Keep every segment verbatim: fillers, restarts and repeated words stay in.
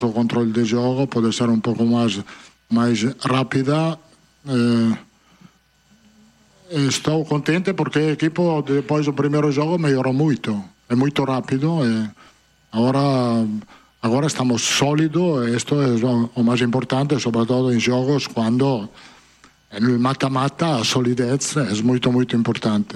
o controle de jogo pode ser um pouco mais, mais rápida. Eh, estou contente porque a equipe, depois do primeiro jogo, melhorou muito. É muito rápido. E agora, agora estamos sólidos. Isto é o mais importante, sobretudo em jogos, quando no mata-mata a solidez é muito, muito importante.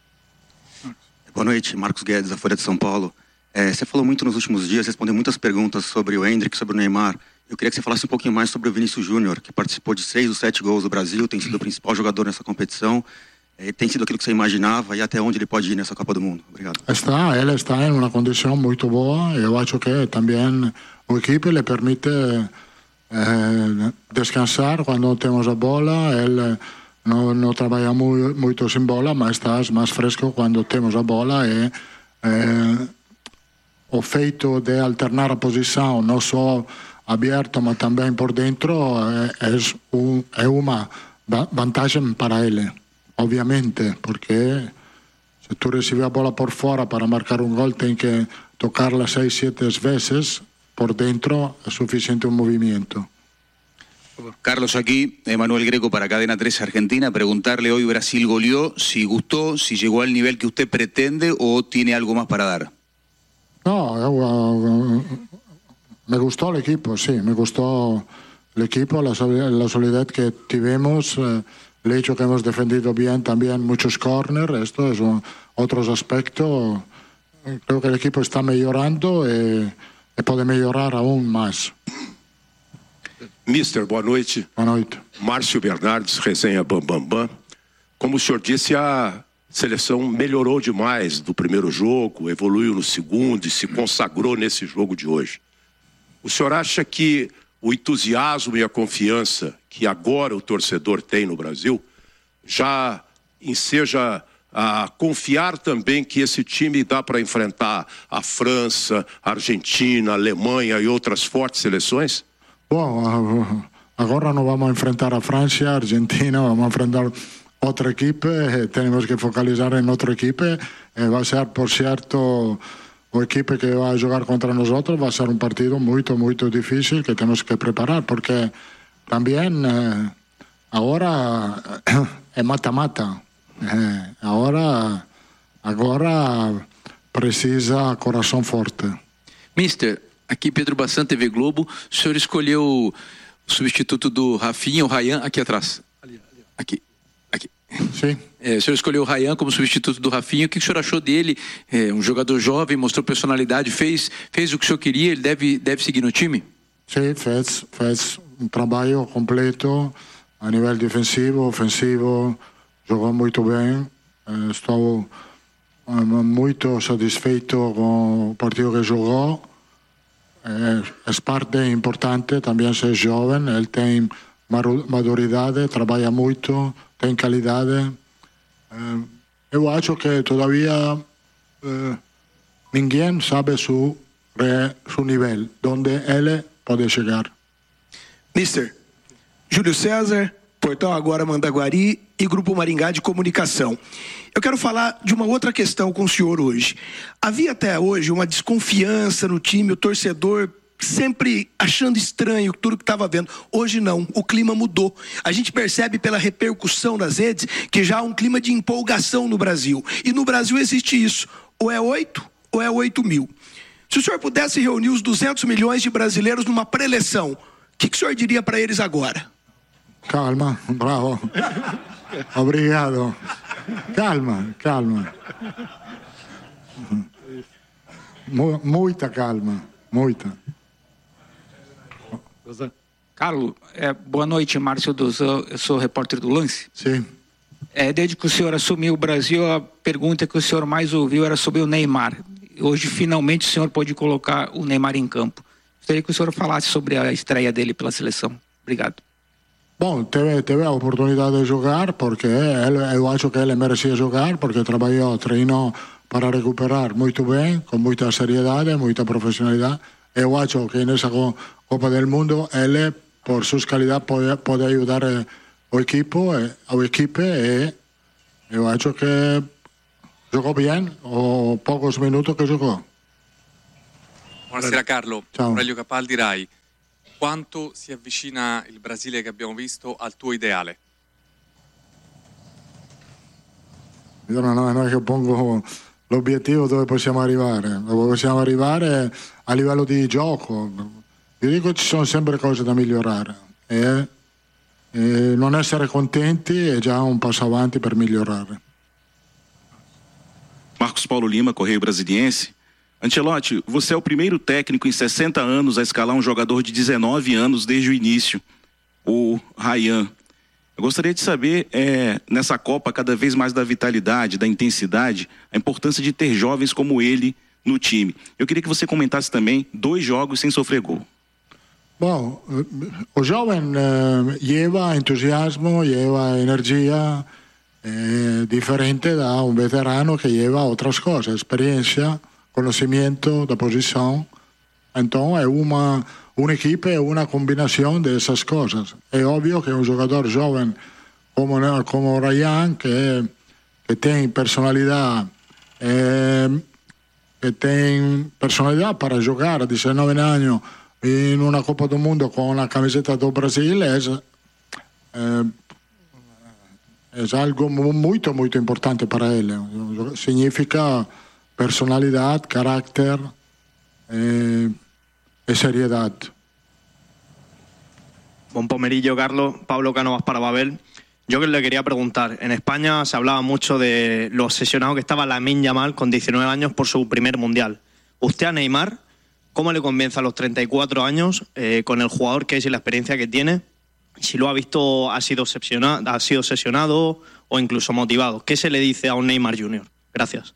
Boa noite, Marcos Guedes, da Folha de São Paulo. É, você falou muito nos últimos dias, respondeu muitas perguntas sobre o Endrick, sobre o Neymar. Eu queria que você falasse um pouquinho mais sobre o Vinícius Júnior, que participou de seis ou sete gols do Brasil, tem sido o principal jogador nessa competição. É, tem sido aquilo que você imaginava e até onde ele pode ir nessa Copa do Mundo? Obrigado. Está, ele está em uma condição muito boa. Eu acho que também a equipe lhe permite eh, descansar quando temos a bola. Ele não, não trabalha muito, muito sem bola, mas está mais fresco quando temos a bola. E eh, o feito de alternar a posição, não só aberto, mas também por dentro, é, é, um, é uma vantagem para ele, obviamente, porque se tu recebes a bola por fora para marcar um gol, tem que tocarla seis, sete vezes, por dentro é suficiente um movimento. Carlos, aquí, Emanuel Greco para Cadena tres Argentina. Preguntarle, hoy Brasil goleó, si gustó, si llegó al nivel que usted pretende o tiene algo más para dar. No, eu, uh, me gustó el equipo, sí, me gustó el equipo, la, la solidez que tuvimos, uh, el hecho que hemos defendido bien también muchos corners, esto es un, otros aspectos. Creo que el equipo está mejorando y, y puede mejorar aún más. Mister, boa noite. Boa noite. Márcio Bernardes, resenha Bam Bam Bam. Como o senhor disse, a seleção melhorou demais do primeiro jogo, evoluiu no segundo e se consagrou nesse jogo de hoje. O senhor acha que o entusiasmo e a confiança que agora o torcedor tem no Brasil já enseja a confiar também que esse time dá para enfrentar a França, a Argentina, a Alemanha e outras fortes seleções? Bom, agora não vamos enfrentar a França, a Argentina, vamos enfrentar outra equipe, temos que focalizar em outra equipe, vai ser, por certo, a equipe que vai jogar contra nós, vai ser um partido muito, muito difícil que temos que preparar, porque também agora é mata-mata, agora, agora precisa coração forte. Mister, aqui Pedro Bassan, T V Globo, o senhor escolheu o substituto do Rafinha, o Ryan, aqui atrás. Aqui, aqui. Sim. É, o senhor escolheu o Ryan como substituto do Rafinha. O que o senhor achou dele? É, um jogador jovem, mostrou personalidade, fez, fez o que o senhor queria, ele deve, deve seguir no time? Sim, fez, fez um trabalho completo a nível defensivo, ofensivo, jogou muito bem. Estou muito satisfeito com o partido que jogou. É parte importante, também ser jovem, ele tem maturidade, trabalha muito, tem qualidade. Eu acho que todavia ninguém sabe su, su nível, onde ele pode chegar. Mister, Júlio César, Portal Agora Mandaguari e Grupo Maringá de Comunicação. Eu quero falar de uma outra questão com o senhor hoje. Havia até hoje uma desconfiança no time, o torcedor sempre achando estranho tudo que estava vendo. Hoje não, o clima mudou. A gente percebe pela repercussão nas redes que já há um clima de empolgação no Brasil. E no Brasil existe isso, ou é oito ou é oito mil. Se o senhor pudesse reunir os duzentos milhões de brasileiros numa pré-eleição, o que, que o senhor diria para eles agora? Calma, bravo. Obrigado. Calma, calma. Muita calma, muita. Carlos, é, boa noite, Márcio Dozan, eu sou repórter do Lance. Sim. É, desde que o senhor assumiu o Brasil, a pergunta que o senhor mais ouviu era sobre o Neymar. Hoje, finalmente, o senhor pode colocar o Neymar em campo. Gostaria que o senhor falasse sobre a estreia dele pela seleção. Obrigado. Bom, teve, teve a oportunidade de jogar, porque ele, eu acho que ele merecia jogar, porque trabalhou, treinou para recuperar muito bem, com muita seriedade, muita profissionalidade. Eu acho que nessa Copa do Mundo, ele, por suas qualidades, pode, pode ajudar o equipo, a equipe, e eu acho que jogou bem, os poucos minutos que jogou. Buonasera Carlo, Ciao. Aurelio Capaldi, Rai. Quanto si avvicina il Brasile che abbiamo visto al tuo ideale? Io non, non è che pongo l'obiettivo dove possiamo arrivare, dove possiamo arrivare a livello di gioco. Io dico che ci sono sempre cose da migliorare e, e non essere contenti è già un passo avanti per migliorare. Marcos Paulo Lima, Correio Brasiliense. Ancelotti, você é o primeiro técnico em sessenta anos a escalar um jogador de dezenove anos desde o início, o Ryan. Eu gostaria de saber, é, nessa Copa, cada vez mais da vitalidade, da intensidade, a importância de ter jovens como ele no time. Eu queria que você comentasse também dois jogos sem sofrer gol. Bom, o jovem eh, lleva entusiasmo, lleva energia, eh, diferente da un veterano que lleva otras cosas, experiencia, conocimiento de posición. Entonces es una, una equipo, es una combinación de esas cosas. Es obvio que un jugador joven como, como Ryan, que, que tiene personalidad, eh, que tiene personalidad para jugar a diecinueve años en una Copa del Mundo con la camiseta del Brasil, es, eh, es algo muy, muy importante para él. Significa personalidad, carácter eh, y seriedad. Buen pomerillo, Carlos. Pablo Cánovas para Babel. Yo que le quería preguntar, en España se hablaba mucho de lo obsesionado que estaba Lamine Yamal con diecinueve años por su primer mundial. Usted a Neymar, ¿cómo le convence a los treinta y cuatro años eh, con el jugador que es y la experiencia que tiene? Si lo ha visto, ha sido obsesionado, ha sido obsesionado o incluso motivado. ¿Qué se le dice a un Neymar junior? Gracias.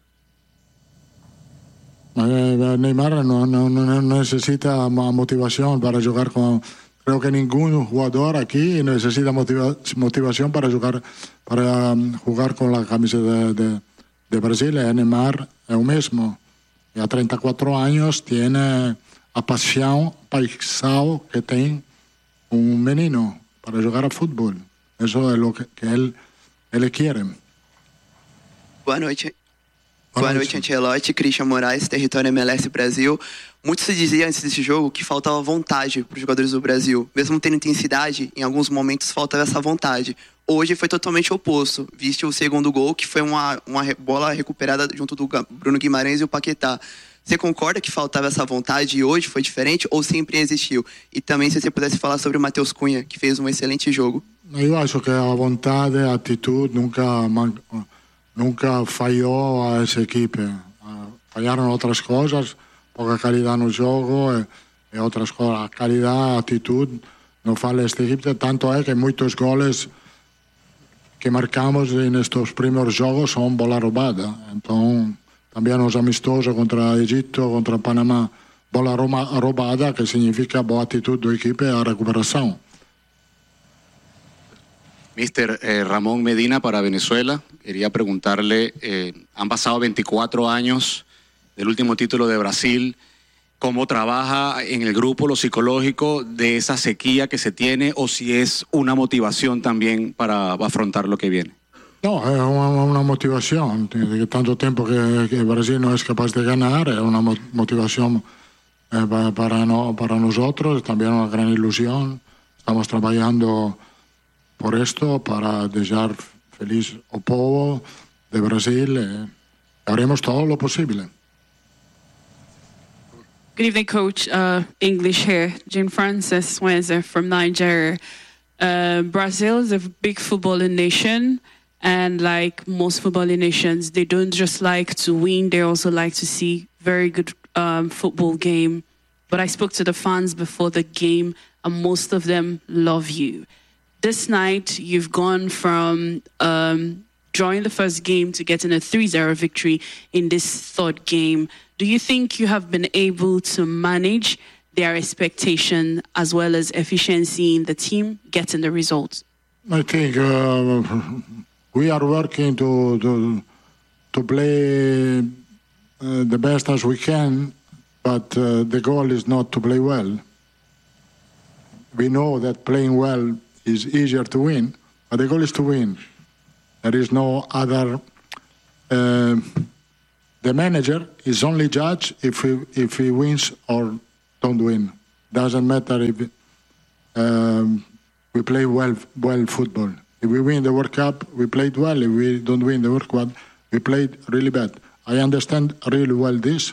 Neymar no, no, no necesita motivación para jugar con... Creo que ningún jugador aquí necesita motiva, motivación para jugar, para jugar con la camiseta de, de, de Brasil. Neymar es el mismo. Y a treinta y cuatro años tiene la pasión, paixão que tiene un menino para jugar a fútbol. Eso es lo que, que él, él quiere. Boa noite. Boa noite, Ancelotti. Christian Moraes, Território M L S Brasil. Muito se dizia antes desse jogo que faltava vontade para os jogadores do Brasil. Mesmo tendo intensidade, em alguns momentos faltava essa vontade. Hoje foi totalmente oposto. Viste o segundo gol, que foi uma, uma bola recuperada junto do Bruno Guimarães e o Paquetá. Você concorda que faltava essa vontade e hoje foi diferente ou sempre existiu? E também se você pudesse falar sobre o Matheus Cunha, que fez um excelente jogo. Eu acho que a vontade, a atitude nunca... Nunca falló a esa equipe. Uh, fallaron otras cosas, poca calidad en el juego y, y otras cosas. La calidad, actitud, no falla este equipo. Tanto es que muchos goles que marcamos en estos primeros juegos son bola robada. Entonces, también los amistosos contra Egipto, contra Panamá, bola robada, que significa buena actitud del equipo y a recuperación. Mister eh, Ramón Medina para Venezuela. Quería preguntarle, eh, han pasado veinticuatro años del último título de Brasil. ¿Cómo trabaja en el grupo lo psicológico de esa sequía que se tiene o si es una motivación también para afrontar lo que viene? No, es una, una motivación. De tanto tiempo que, que Brasil no es capaz de ganar, es una motivación eh, para, no, para nosotros, también una gran ilusión. Estamos trabajando por esto, para dejar feliz al pueblo de Brasil. Eh, haremos todo lo posible. Good evening, Coach. Uh, English here. Jean Francis Wenzer from Nigeria. Uh, Brazil is a big footballing nation, and like most footballing nations, they don't just like to win, they also like to see very good um, football game. But I spoke to the fans before the game, and most of them love you. This night, you've gone from um, drawing the first game to getting a three zero victory in this third game. Do you think you have been able to manage their expectation as well as efficiency in the team, getting the results? I think uh, we are working to to, to play uh, the best as we can, but uh, the goal is not to play well. We know that playing well is easier to win, but the goal is to win. There is no other uh, the manager is only judge if he, if he wins or don't win. Doesn't matter if um, we play well well football. If we win the World Cup, we played well. If we don't win the World Cup, we played really bad. I understand really well this,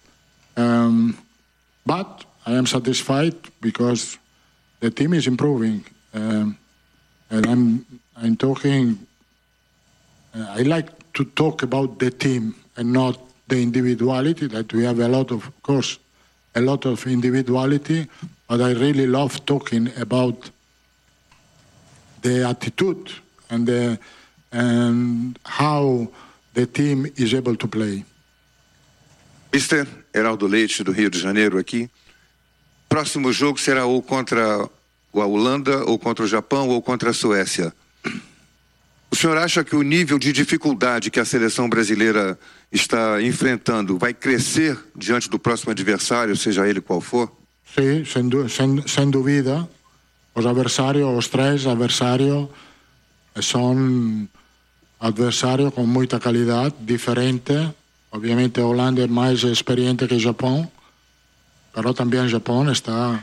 um, but I am satisfied because the team is improving, um, and I'm I'm talking. Uh, I like to talk about the team and not the individuality. That we have a lot of, of course, a lot of individuality, but I really love talking about the attitude and the and how the team is able to play. mister Heraldo Leite, do Rio de Janeiro, aqui. Próximo jogo será ou contra a Holanda, ou contra o Japão, ou contra a Suécia. O senhor acha que o nível de dificuldade que a seleção brasileira está enfrentando vai crescer diante do próximo adversário, seja ele qual for? Sim, sem, sem, sem dúvida. Os adversários, os três adversários, são adversários com muita qualidade, diferente. Obviamente a Holanda é mais experiente que o Japão, mas também o Japão está,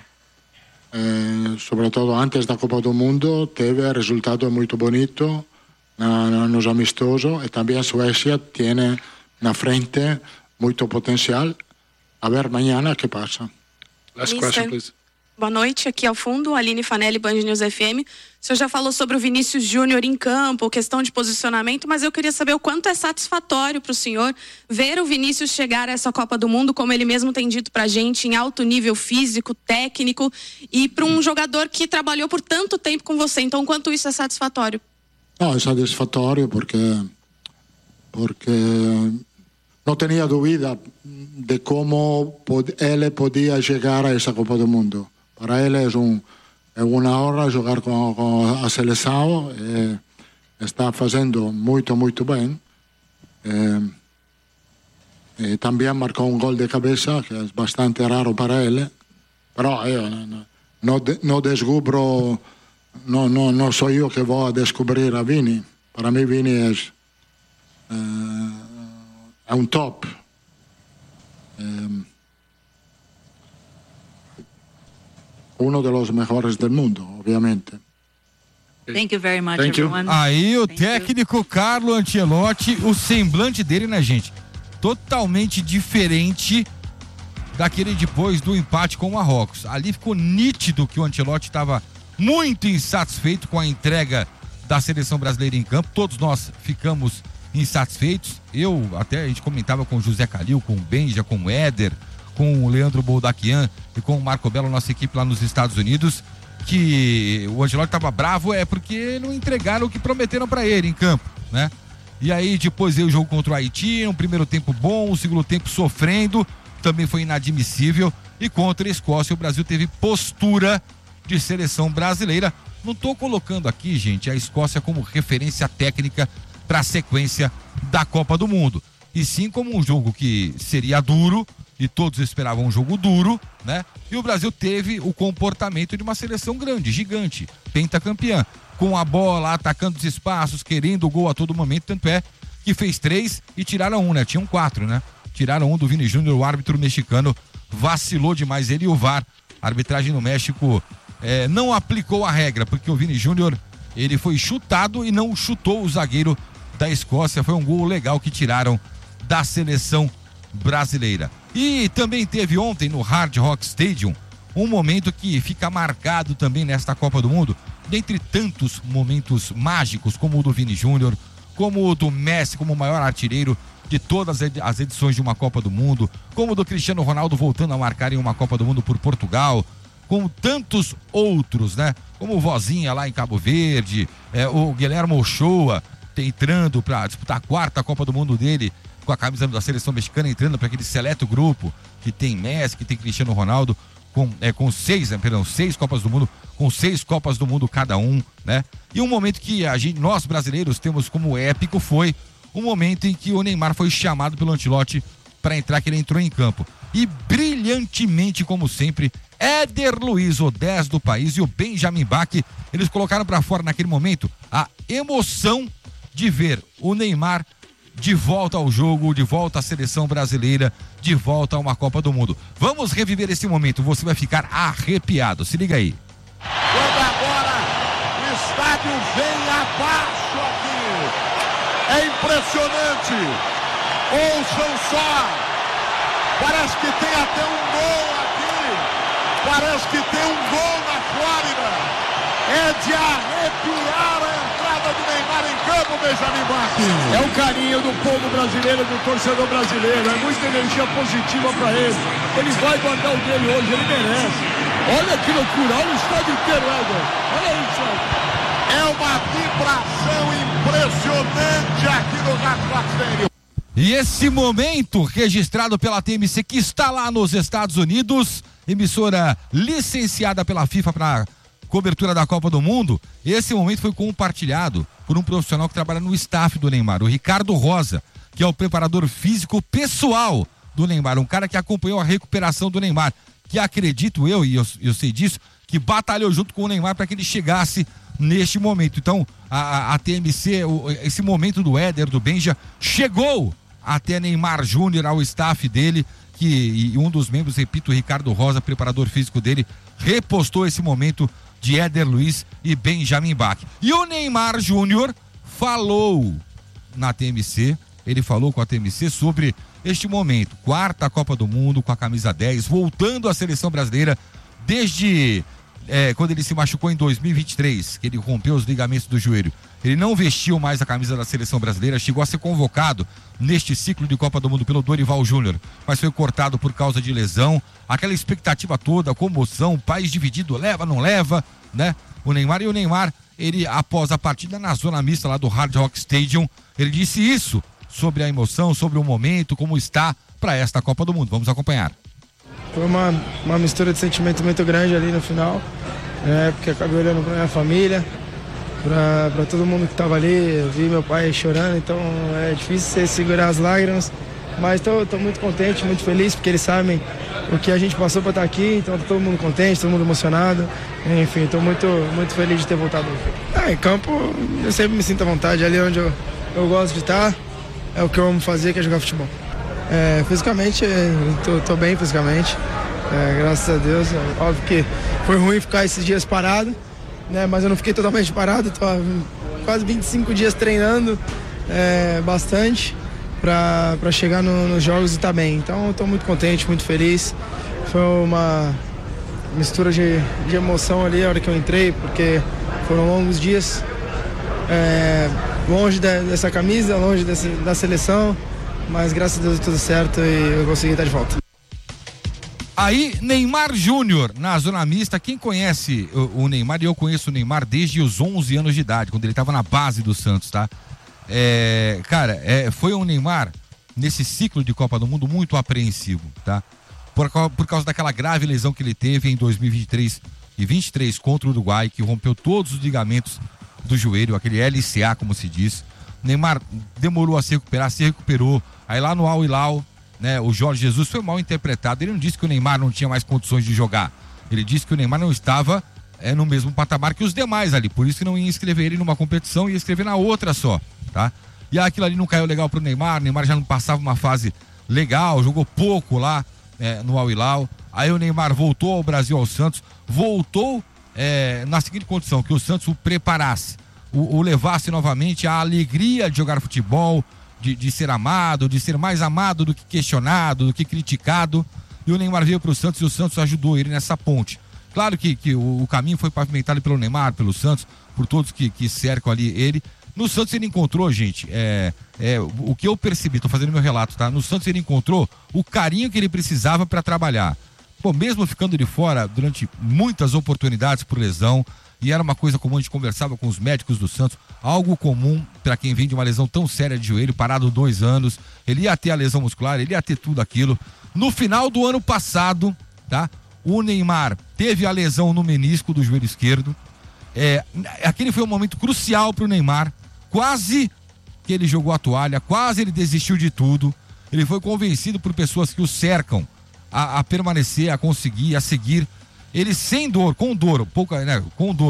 eh, sobretudo antes da Copa do Mundo, teve resultados muito bonitos na, nos amistosos, e também a Suécia tem na frente muito potencial. A ver amanhã que passa. Last question, please. Boa noite, aqui ao fundo, Aline Fanelli, Band News F M. O senhor já falou sobre o Vinícius Júnior em campo, questão de posicionamento, mas eu queria saber o quanto é satisfatório para o senhor ver o Vinícius chegar a essa Copa do Mundo, como ele mesmo tem dito pra gente, em alto nível físico, técnico, e para um jogador que trabalhou por tanto tempo com você. Então, quanto isso é satisfatório? Não, é satisfatório porque, porque não tinha dúvida de como ele podia chegar a essa Copa do Mundo. Para ele é, um, é uma honra jogar com, com a seleção, e está fazendo muito, muito bem. E, e também marcou um gol de cabeça, que é bastante raro para ele. Mas eu não, não descubro, não, não, não sou eu que vou descobrir a Vini. Para mim, Vini é, é um top. É, uno de los mejores del mundo, obviamente. Thank you very much, everyone. Aí o Thank técnico you. Carlo Ancelotti, o semblante dele, né, gente? Totalmente diferente daquele depois do empate com o Marrocos. Ali ficou nítido que o Ancelotti estava muito insatisfeito com a entrega da seleção brasileira em campo. Todos nós ficamos insatisfeitos. Eu, até a gente comentava com o José Calil, com o Benja, com o Éder, com o Leandro Boldaquian e com o Marco Belo, nossa equipe lá nos Estados Unidos, que o Ancelotti estava bravo é porque não entregaram o que prometeram para ele em campo, né? E aí depois veio o jogo contra o Haiti, um primeiro tempo bom, um segundo tempo sofrendo, também foi inadmissível, e contra a Escócia o Brasil teve postura de seleção brasileira. Não estou colocando aqui, gente, a Escócia como referência técnica para a sequência da Copa do Mundo, e sim como um jogo que seria duro, e todos esperavam um jogo duro, né? E o Brasil teve o comportamento de uma seleção grande, gigante, pentacampeã, com a bola, atacando os espaços, querendo o gol a todo momento, tanto é que fez três e tiraram um, né? Tinham quatro, né? Tiraram um do Vini Júnior, o árbitro mexicano vacilou demais, ele e o V A R, a arbitragem no México é, não aplicou a regra, porque o Vini Júnior, ele foi chutado e não chutou o zagueiro da Escócia. Foi um gol legal que tiraram da seleção brasileira. E também teve ontem no Hard Rock Stadium um momento que fica marcado também nesta Copa do Mundo, dentre tantos momentos mágicos, como o do Vini Júnior, como o do Messi, como o maior artilheiro de todas as edições de uma Copa do Mundo, como o do Cristiano Ronaldo voltando a marcar em uma Copa do Mundo por Portugal, como tantos outros, né? Como o Vozinha lá em Cabo Verde, é, o Guilherme Ochoa entrando para disputar a quarta Copa do Mundo dele com a camisa da seleção mexicana, entrando para aquele seleto grupo que tem Messi, que tem Cristiano Ronaldo, com, é, com seis, né, perdão, seis Copas do Mundo, com seis Copas do Mundo cada um, né? E um momento que a gente, nós brasileiros temos como épico foi o momento em que o Neymar foi chamado pelo Ancelotti para entrar, que ele entrou em campo. E brilhantemente, como sempre, Éder Luiz, o dez do país, e o Benjamin Bach, eles colocaram para fora naquele momento a emoção de ver o Neymar de volta ao jogo, de volta à seleção brasileira, de volta a uma Copa do Mundo. Vamos reviver esse momento, você vai ficar arrepiado. Se liga aí. Quando agora o estádio vem abaixo aqui. É impressionante. Ouçam só. Parece que tem até um gol aqui. Parece que tem um gol na Flórida. É de arrepiar a entrada do Neymar em campo, Benjamin Bach. É o carinho do povo brasileiro, do torcedor brasileiro. É muita energia positiva para ele. Ele vai guardar o dele hoje, ele merece. Olha que loucura, olha o estádio inteiro, Éder. Olha isso. É uma vibração impressionante aqui no Hard Stadium. E esse momento registrado pela T M C, que está lá nos Estados Unidos, emissora licenciada pela FIFA para cobertura da Copa do Mundo, esse momento foi compartilhado por um profissional que trabalha no staff do Neymar, o Ricardo Rosa, que é o preparador físico pessoal do Neymar, um cara que acompanhou a recuperação do Neymar, que acredito eu, e eu, eu sei disso, que batalhou junto com o Neymar para que ele chegasse neste momento. Então, a, a T M C, o, esse momento do Éder, do Benja, chegou até Neymar Júnior, ao staff dele, que e um dos membros, repito, o Ricardo Rosa, preparador físico dele, repostou esse momento de Éder Luiz e Benjamin Bach. E o Neymar Júnior falou na T M C, ele falou com a T M C sobre este momento, quarta Copa do Mundo com a camisa dez, voltando à seleção brasileira desde é, quando ele se machucou em dois mil e vinte e três, que ele rompeu os ligamentos do joelho. Ele não vestiu mais a camisa da seleção brasileira, chegou a ser convocado neste ciclo de Copa do Mundo pelo Dorival Júnior, mas foi cortado por causa de lesão. Aquela expectativa toda, comoção, país dividido, leva, não leva, né? O Neymar e o Neymar, ele após a partida na zona mista lá do Hard Rock Stadium, ele disse isso sobre a emoção, sobre o momento, como está para esta Copa do Mundo. Vamos acompanhar. Foi uma, uma mistura de sentimentos muito grande ali no final, né? Porque acabei olhando para minha família, para todo mundo que estava ali, eu vi meu pai chorando, então é difícil segurar as lágrimas, mas estou muito contente, muito feliz, porque eles sabem o que a gente passou para estar aqui, então tá todo mundo contente, todo mundo emocionado, enfim, estou muito, muito feliz de ter voltado. Ah, em campo eu sempre me sinto à vontade, ali onde eu, eu gosto de estar, é o que eu amo fazer, que é jogar futebol. É, fisicamente, estou bem fisicamente, é, graças a Deus, é, óbvio que foi ruim ficar esses dias parado, né, mas eu não fiquei totalmente parado, estou há quase vinte e cinco dias treinando é, bastante para chegar no, nos jogos e estar tá bem. Então estou muito contente, muito feliz. Foi uma mistura de, de emoção ali a hora que eu entrei, porque foram longos dias é, longe de, dessa camisa, longe desse, da seleção, mas graças a Deus tudo certo e eu consegui estar de volta. Aí, Neymar Júnior, na zona mista. Quem conhece o, o Neymar, e eu conheço o Neymar desde os onze anos de idade, quando ele estava na base do Santos, tá? É, cara, é, foi um Neymar, nesse ciclo de Copa do Mundo, muito apreensivo, tá? Por, por causa daquela grave lesão que ele teve em dois mil e vinte e três e vinte e três contra o Uruguai, que rompeu todos os ligamentos do joelho, aquele L C A, como se diz. Neymar demorou a se recuperar, se recuperou. Aí lá no Al Hilal, né, o Jorge Jesus foi mal interpretado. Ele não disse que o Neymar não tinha mais condições de jogar. Ele disse que o Neymar não estava é, no mesmo patamar que os demais ali. Por isso que não ia inscrever ele numa competição, ia inscrever na outra só, tá? E aquilo ali não caiu legal pro Neymar. O Neymar já não passava uma fase legal, jogou pouco lá é, no Al Hilal. Aí o Neymar voltou ao Brasil, ao Santos, voltou é, na seguinte condição, que o Santos o preparasse, o, o levasse novamente à alegria de jogar futebol, de, de ser amado, de ser mais amado do que questionado, do que criticado. E o Neymar veio pro Santos e o Santos ajudou ele nessa ponte. Claro que, que o, o caminho foi pavimentado pelo Neymar, pelo Santos, por todos que, que cercam ali ele. No Santos ele encontrou, gente, é, é, o que eu percebi, tô fazendo meu relato, tá? No Santos ele encontrou o carinho que ele precisava para trabalhar. Pô, mesmo ficando de fora durante muitas oportunidades por lesão, e era uma coisa comum, a gente conversava com os médicos do Santos, algo comum para quem vem de uma lesão tão séria de joelho, parado dois anos, ele ia ter a lesão muscular, ele ia ter tudo aquilo. No final do ano passado, tá? O Neymar teve a lesão no menisco do joelho esquerdo. É, aquele foi um momento crucial para o Neymar. Quase que ele jogou a toalha, quase ele desistiu de tudo. Ele foi convencido por pessoas que o cercam a, a permanecer, a conseguir, a seguir. Ele sem dor, com dor, pouca, né, com dor,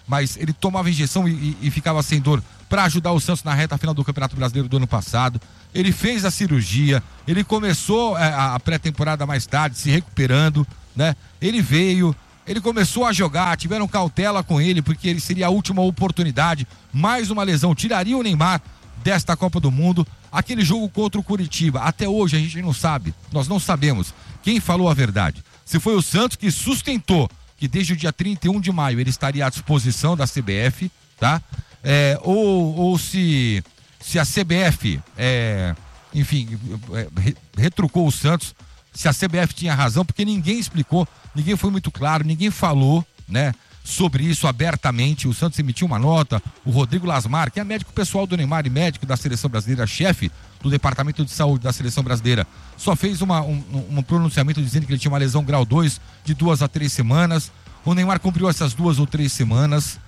mas ele tomava injeção e, e, e ficava sem dor para ajudar o Santos na reta final do Campeonato Brasileiro do ano passado. Ele fez a cirurgia, ele começou a, a pré-temporada mais tarde, se recuperando, né? Ele veio, ele começou a jogar, tiveram cautela com ele, porque ele seria a última oportunidade, mais uma lesão, tiraria o Neymar desta Copa do Mundo. Aquele jogo contra o Curitiba, até hoje a gente não sabe, nós não sabemos quem falou a verdade. Se foi o Santos que sustentou que desde o dia trinta e um de maio ele estaria à disposição da C B F, tá? É, ou, ou se, se a C B F, é, enfim, é, retrucou o Santos, se a C B F tinha razão, porque ninguém explicou, ninguém foi muito claro, ninguém falou, né, sobre isso abertamente. O Santos emitiu uma nota, o Rodrigo Lasmar, que é médico pessoal do Neymar e médico da Seleção Brasileira, chefe do Departamento de Saúde da Seleção Brasileira, só fez uma, um, um pronunciamento dizendo que ele tinha uma lesão grau dois de duas a três semanas. O Neymar cumpriu essas duas ou três semanas.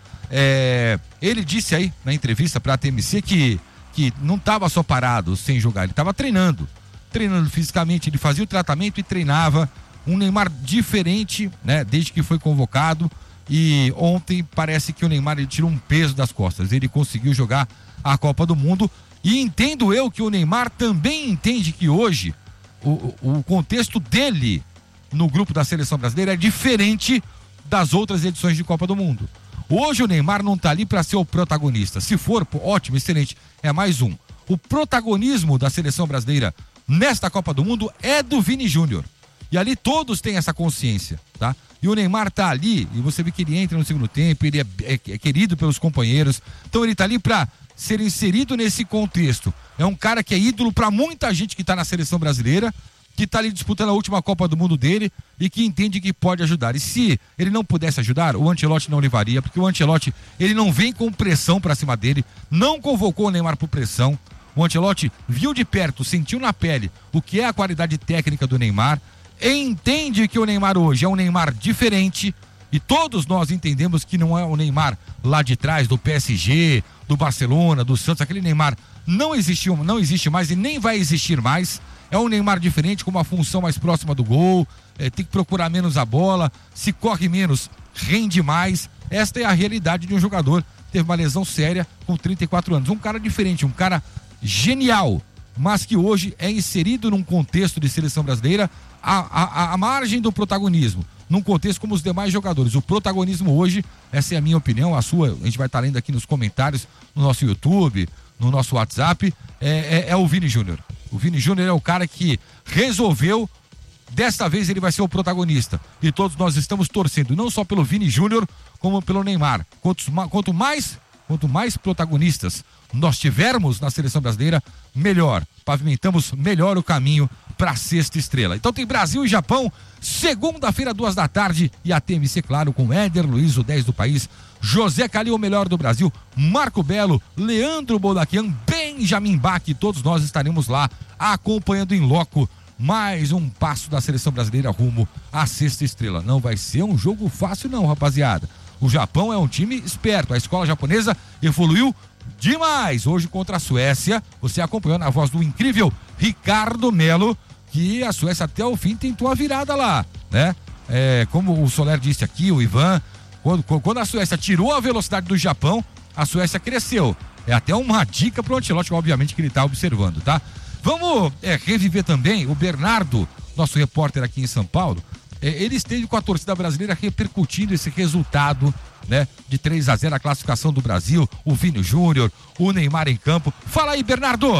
É, ele disse aí na entrevista para a T M C que, que não estava só parado sem jogar, ele estava treinando, treinando fisicamente, ele fazia o tratamento e treinava. Um Neymar diferente, né, desde que foi convocado. E ontem parece que o Neymar ele tirou um peso das costas, ele conseguiu jogar a Copa do Mundo. E entendo eu que o Neymar também entende que hoje o, o contexto dele no grupo da Seleção Brasileira é diferente das outras edições de Copa do Mundo. Hoje o Neymar não está ali para ser o protagonista. Se for, pô, ótimo, excelente, é mais um. O protagonismo da Seleção Brasileira nesta Copa do Mundo é do Vini Júnior. E ali todos têm essa consciência, tá? E o Neymar tá ali, e você vê que ele entra no segundo tempo, ele é, é, é querido pelos companheiros, então ele tá ali para ser inserido nesse contexto. É um cara que é ídolo para muita gente que tá na Seleção Brasileira, que tá ali disputando a última Copa do Mundo dele e que entende que pode ajudar. E se ele não pudesse ajudar, o Ancelotti não levaria, porque o Ancelotti, ele não vem com pressão para cima dele, não convocou o Neymar por pressão. O Ancelotti viu de perto, sentiu na pele o que é a qualidade técnica do Neymar, entende que o Neymar hoje é um Neymar diferente, e todos nós entendemos que não é o Neymar lá de trás, do P S G, do Barcelona, do Santos. Aquele Neymar não existiu, não existe mais e nem vai existir mais. É um Neymar diferente, com uma função mais próxima do gol, é, tem que procurar menos a bola, se corre menos, rende mais. Esta é a realidade de um jogador que teve uma lesão séria com trinta e quatro anos. Um cara diferente, um cara genial, mas que hoje é inserido num contexto de Seleção Brasileira à, à, à margem do protagonismo, num contexto como os demais jogadores. O protagonismo hoje, essa é a minha opinião, a sua, a gente vai estar lendo aqui nos comentários, no nosso YouTube, no nosso WhatsApp, é, é, é o Vini Júnior. O Vini Júnior é o cara que resolveu, desta vez ele vai ser o protagonista. E todos nós estamos torcendo, não só pelo Vini Júnior, como pelo Neymar. Quanto, quanto mais, quanto mais protagonistas nós tivermos na Seleção Brasileira, melhor. Pavimentamos melhor o caminho para a sexta estrela. Então tem Brasil e Japão, segunda-feira, duas da tarde, e a T M C, claro, com Éder Luiz, o dez do país, José Calil, o melhor do Brasil, Marco Belo, Leandro Bodaquian, Benjamin Bach, todos nós estaremos lá acompanhando em loco mais um passo da Seleção Brasileira rumo à sexta estrela. Não vai ser um jogo fácil não, rapaziada. O Japão é um time esperto, a escola japonesa evoluiu demais. Hoje contra a Suécia, você acompanhou na voz do incrível Ricardo Melo, que a Suécia até o fim tentou a virada lá, né? É, como o Soler disse aqui, o Ivan, quando, quando a Suécia tirou a velocidade do Japão, a Suécia cresceu. É até uma dica pro Ancelotti, obviamente, que ele tá observando, tá? Vamos é, reviver também o Bernardo, nosso repórter aqui em São Paulo. É, ele esteve com a torcida brasileira repercutindo esse resultado, né, de três a zero, a classificação do Brasil, o Vini Júnior, o Neymar em campo. Fala aí, Bernardo!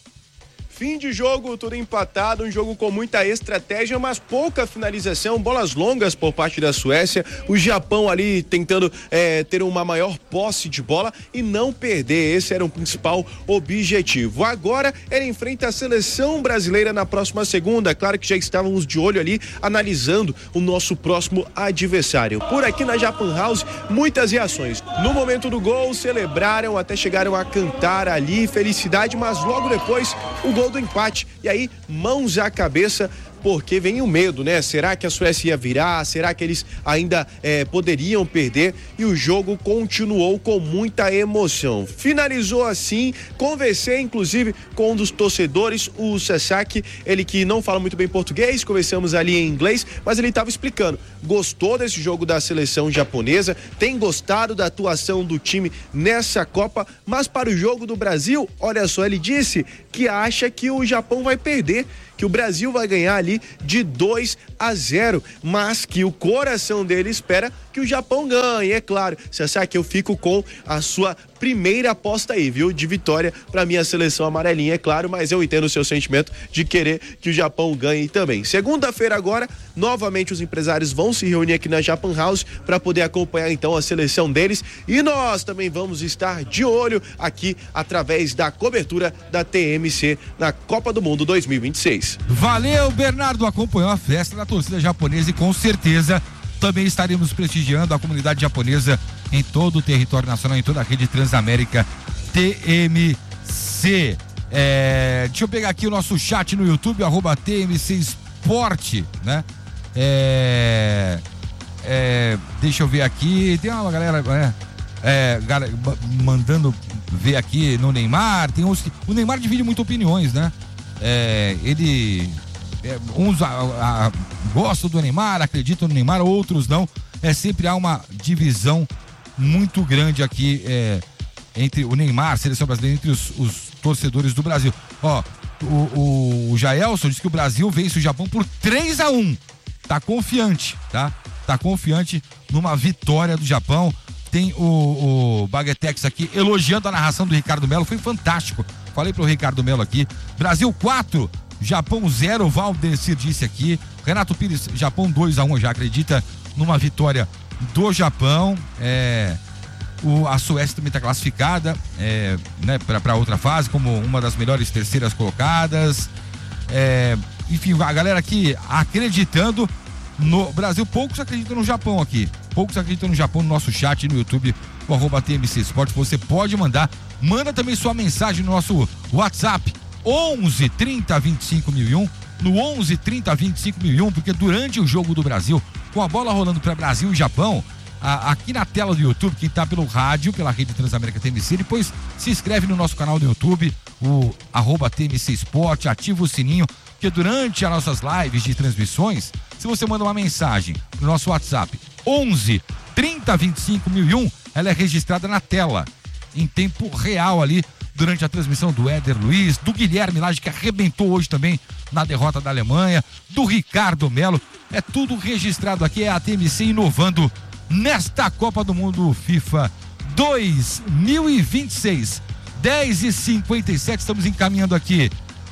Fim de jogo, tudo empatado, um jogo com muita estratégia, mas pouca finalização, bolas longas por parte da Suécia, o Japão ali tentando é, ter uma maior posse de bola e não perder, esse era o principal objetivo. Agora ele enfrenta a seleção brasileira na próxima segunda, claro que já estávamos de olho ali, analisando o nosso próximo adversário. Por aqui na Japan House, muitas reações. No momento do gol, celebraram, até chegaram a cantar ali, felicidade, mas logo depois o gol do empate, e aí mãos à cabeça porque vem o medo, né? Será que a Suécia ia virar? Será que eles ainda é, poderiam perder? E o jogo continuou com muita emoção. Finalizou assim, conversei inclusive com um dos torcedores, o Sasaki, ele que não fala muito bem português, conversamos ali em inglês, mas ele estava explicando, gostou desse jogo da seleção japonesa, tem gostado da atuação do time nessa Copa, mas para o jogo do Brasil, olha só, ele disse que acha que o Japão vai perder, que o Brasil vai ganhar ali de dois a zero, mas que o coração dele espera que o Japão ganhe, é claro. Você sabe que eu fico com a sua primeira aposta aí, viu? De vitória para minha seleção amarelinha, é claro, mas eu entendo o seu sentimento de querer que o Japão ganhe também. Segunda-feira agora, novamente os empresários vão se reunir aqui na Japan House para poder acompanhar então a seleção deles e nós também vamos estar de olho aqui através da cobertura da T M C na Copa do Mundo dois mil e vinte e seis. Valeu, Bernardo, acompanhou a festa da torcida japonesa e com certeza também estaremos prestigiando a comunidade japonesa em todo o território nacional, em toda a rede Transamérica T M C. É, deixa eu pegar aqui o nosso chat no YouTube, arroba T M C Esporte, né? É, é, deixa eu ver aqui, tem uma galera, né? É, galera mandando ver aqui no Neymar, tem uns que, o Neymar divide muito opiniões, né? É, ele é, uns a, a, gostam do Neymar, acreditam no Neymar, outros não. É sempre há uma divisão muito grande aqui é, entre o Neymar, seleção brasileira, entre os, os torcedores do Brasil. Ó, o, o, o Jaelson disse que o Brasil vence o Japão por três a um. Tá confiante, tá? Tá confiante numa vitória do Japão. Tem o, o Baguetex aqui elogiando a narração do Ricardo Melo, foi fantástico. Falei pro Ricardo Melo aqui. Brasil quatro, Japão zero, o Valdecir disse aqui. Renato Pires, Japão dois a um, já acredita numa vitória do Japão. É, o, a Suécia também está classificada é, né, para outra fase, como uma das melhores terceiras colocadas. É, enfim, a galera aqui acreditando no Brasil. Poucos acreditam no Japão aqui. Poucos acreditam no Japão no nosso chat no YouTube, o arroba T M C Esporte. Você pode mandar. Manda também sua mensagem no nosso WhatsApp onze trinta vinte e cinco mil e um, no onze trinta vinte e cinco mil e um, porque durante o jogo do Brasil, com a bola rolando para Brasil e Japão, a, aqui na tela do YouTube, quem tá pelo rádio, pela rede Transamérica T M C, depois se inscreve no nosso canal do YouTube, o arroba T M C Esporte, ativa o sininho, porque durante as nossas lives de transmissões, se você manda uma mensagem no nosso WhatsApp onze trinta vinte e cinco mil e um, ela é registrada na tela, em tempo real ali, durante a transmissão do Éder Luiz, do Guilherme Lage, que arrebentou hoje também na derrota da Alemanha, do Ricardo Melo, é tudo registrado aqui, é a T M C inovando nesta Copa do Mundo FIFA dois mil e vinte e seis. dez e cinquenta e sete, estamos encaminhando aqui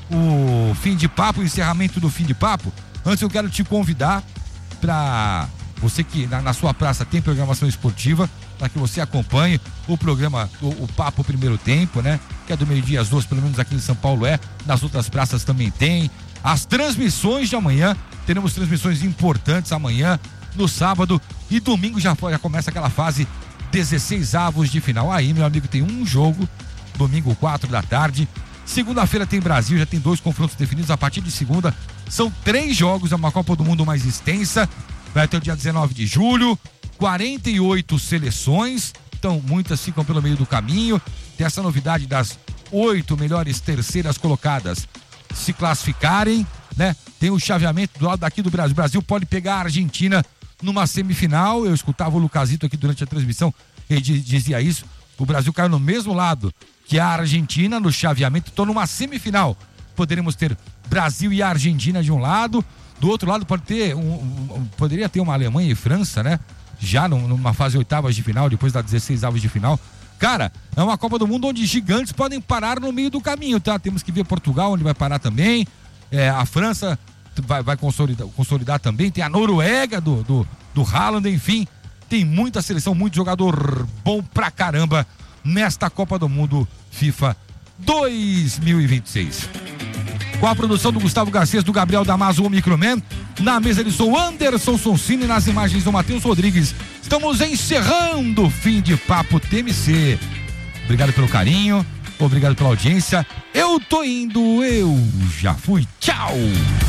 o fim de papo, o encerramento do fim de papo. Antes eu quero te convidar para você que na, na sua praça tem programação esportiva, para que você acompanhe o programa, o, o Papo Primeiro Tempo, né? Que é do meio-dia às duas, pelo menos aqui em São Paulo é, nas outras praças também tem. As transmissões de amanhã, teremos transmissões importantes amanhã, no sábado e domingo já, já começa aquela fase dezesseis avos de final. Aí, meu amigo, tem um jogo, domingo quatro da tarde. Segunda-feira tem Brasil, já tem dois confrontos definidos. A partir de segunda são três jogos, é uma Copa do Mundo mais extensa. Vai até o dia dezenove de julho, quarenta e oito seleções, então muitas ficam pelo meio do caminho. Tem essa novidade das oito melhores terceiras colocadas se classificarem, né? Tem o chaveamento do lado daqui do Brasil. O Brasil pode pegar a Argentina numa semifinal. Eu escutava o Lucasito aqui durante a transmissão, ele dizia isso. O Brasil caiu no mesmo lado que a Argentina no chaveamento, então numa semifinal poderemos ter Brasil e Argentina de um lado. Do outro lado pode ter um, um, poderia ter uma Alemanha e França, né? Já numa fase oitavas de final, depois das dezesseis avos de final. Cara, é uma Copa do Mundo onde gigantes podem parar no meio do caminho, tá? Temos que ver Portugal, onde vai parar também. É, a França vai, vai consolidar, consolidar também. Tem a Noruega do, do, do Haaland, enfim. Tem muita seleção, muito jogador bom pra caramba nesta Copa do Mundo FIFA dois mil e vinte e seis. Com a produção do Gustavo Garcês, do Gabriel Damaso, o Microman. Na mesa de som, Anderson Sonsini, nas imagens do Matheus Rodrigues. Estamos encerrando o fim de Papo T M C. Obrigado pelo carinho, obrigado pela audiência. Eu tô indo, eu já fui. Tchau!